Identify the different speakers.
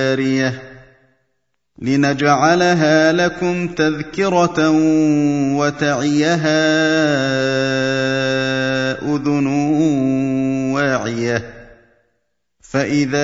Speaker 1: جَارِيَةٍ لِنَجْعَلَهَا لَكُمْ تَذْكِرَةً وَتَعِيَهَا أُذُنٌ وَاعِيَةٌ فَإِذَا